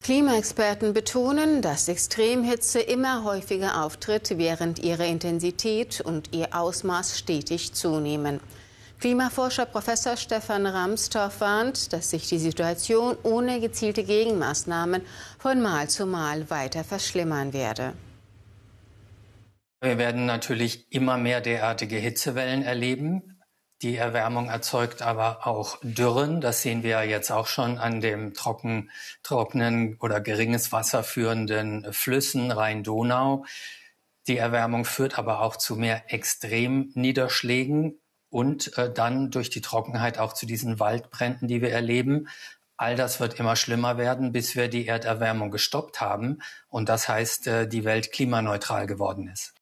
Klimaexperten betonen, dass Extremhitze immer häufiger auftritt, während ihre Intensität und ihr Ausmaß stetig zunehmen. Klimaforscher Professor Stefan Ramstorff warnt, dass sich die Situation ohne gezielte Gegenmaßnahmen von Mal zu Mal weiter verschlimmern werde. Wir werden natürlich immer mehr derartige Hitzewellen erleben. Die Erwärmung erzeugt aber auch Dürren. Das sehen wir ja jetzt auch schon an dem trockenen oder geringes Wasser führenden Flüssen Rhein-Donau. Die Erwärmung führt aber auch zu mehr Extremniederschlägen und dann durch die Trockenheit auch zu diesen Waldbränden, die wir erleben. All das wird immer schlimmer werden, bis wir die Erderwärmung gestoppt haben. Und das heißt, die Welt klimaneutral geworden ist.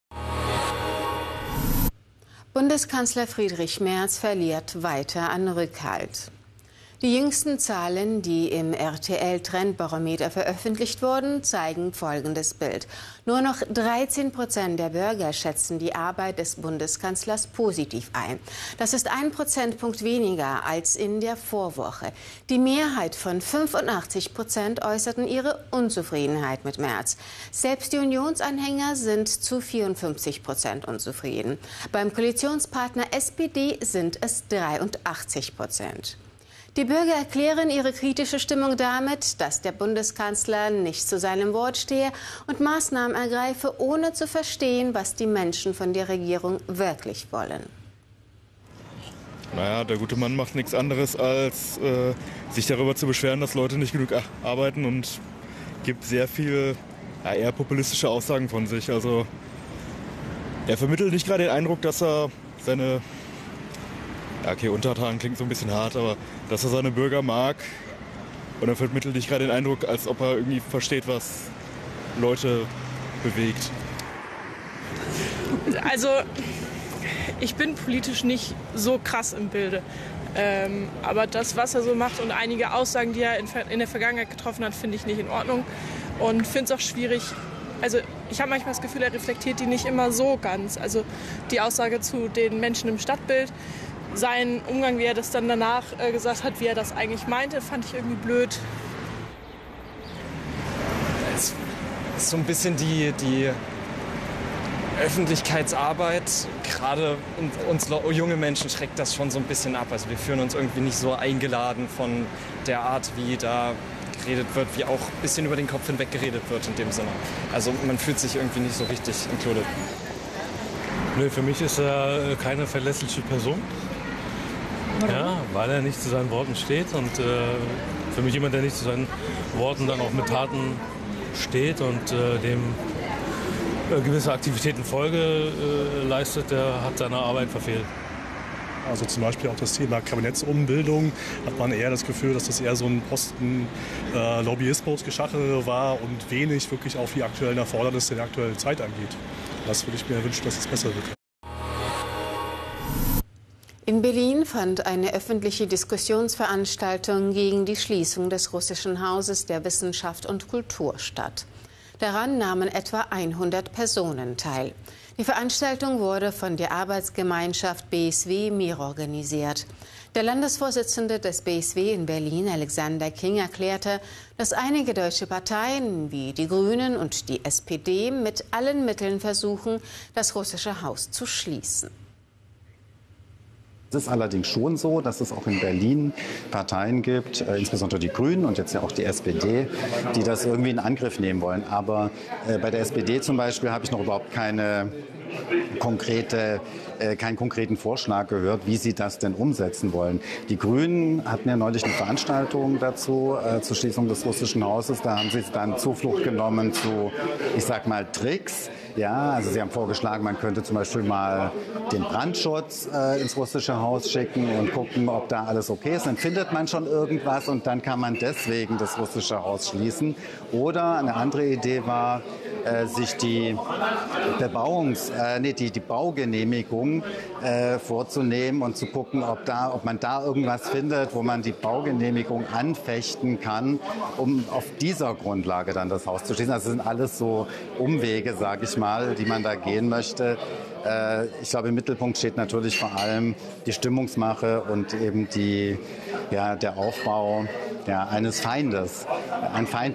Bundeskanzler Friedrich Merz verliert weiter an Rückhalt. Die jüngsten Zahlen, die im RTL-Trendbarometer veröffentlicht wurden, zeigen folgendes Bild. Nur noch 13% der Bürger schätzen die Arbeit des Bundeskanzlers positiv ein. Das ist 1 Prozentpunkt weniger als in der Vorwoche. Die Mehrheit von 85% äußerten ihre Unzufriedenheit mit Merz. Selbst die Unionsanhänger sind zu 54% unzufrieden. Beim Koalitionspartner SPD sind es 83%. Die Bürger erklären ihre kritische Stimmung damit, dass der Bundeskanzler nicht zu seinem Wort stehe und Maßnahmen ergreife, ohne zu verstehen, was die Menschen von der Regierung wirklich wollen. Naja, der gute Mann macht nichts anderes, als sich darüber zu beschweren, dass Leute nicht genug arbeiten, und gibt sehr viel eher populistische Aussagen von sich. Also er vermittelt nicht gerade den Eindruck, dass er seine... Ja, okay, Untertanen klingt so ein bisschen hart, aber dass er seine Bürger mag, und er vermittelt nicht gerade den Eindruck, als ob er irgendwie versteht, was Leute bewegt. Also ich bin politisch nicht so krass im Bilde, aber das, was er so macht und einige Aussagen, die er in der Vergangenheit getroffen hat, finde ich nicht in Ordnung und finde es auch schwierig. Also ich habe manchmal das Gefühl, er reflektiert die nicht immer so ganz. Also die Aussage zu den Menschen im Stadtbild, sein Umgang, wie er das dann danach gesagt hat, wie er das eigentlich meinte, fand ich irgendwie blöd. Es ist so ein bisschen die Öffentlichkeitsarbeit, gerade uns junge Menschen schreckt das schon so ein bisschen ab. Also wir fühlen uns irgendwie nicht so eingeladen von der Art, wie da geredet wird, wie auch ein bisschen über den Kopf hinweg geredet wird in dem Sinne. Also man fühlt sich irgendwie nicht so richtig included. Nö, für mich ist er keine verlässliche Person. Ja, weil er nicht zu seinen Worten steht, und für mich jemand, der nicht zu seinen Worten dann auch mit Taten steht und dem gewisse Aktivitäten Folge leistet, der hat seine Arbeit verfehlt. Also zum Beispiel auch das Thema Kabinettsumbildung, hat man eher das Gefühl, dass das eher so ein Posten-Lobbyismus-Geschachere war und wenig wirklich auf die aktuellen Erfordernisse der aktuellen Zeit angeht. Das würde ich mir wünschen, dass es besser wird. In Berlin fand eine öffentliche Diskussionsveranstaltung gegen die Schließung des Russischen Hauses der Wissenschaft und Kultur statt. Daran nahmen etwa 100 Personen teil. Die Veranstaltung wurde von der Arbeitsgemeinschaft BSW Mir organisiert. Der Landesvorsitzende des BSW in Berlin, Alexander King, erklärte, dass einige deutsche Parteien wie die Grünen und die SPD mit allen Mitteln versuchen, das Russische Haus zu schließen. Es ist allerdings schon so, dass es auch in Berlin Parteien gibt, insbesondere die Grünen und jetzt ja auch die SPD, die das irgendwie in Angriff nehmen wollen. Aber bei der SPD zum Beispiel habe ich noch überhaupt keinen konkreten Vorschlag gehört, wie sie das denn umsetzen wollen. Die Grünen hatten ja neulich eine Veranstaltung dazu, zur Schließung des Russischen Hauses. Da haben sie dann Zuflucht genommen zu, ich sag mal, Tricks. Ja, also sie haben vorgeschlagen, man könnte zum Beispiel mal den Brandschutz ins Russische Haus schicken und gucken, ob da alles okay ist. Dann findet man schon irgendwas und dann kann man deswegen das Russische Haus schließen. Oder eine andere Idee war, sich die Baugenehmigung vorzunehmen und zu gucken, ob man da irgendwas findet, wo man die Baugenehmigung anfechten kann, um auf dieser Grundlage dann das Haus zu schließen. Das sind alles so Umwege, sage ich mal, die man da gehen möchte. Ich glaube, im Mittelpunkt steht natürlich vor allem die Stimmungsmache und eben der Aufbau eines Feindes. Ein Feind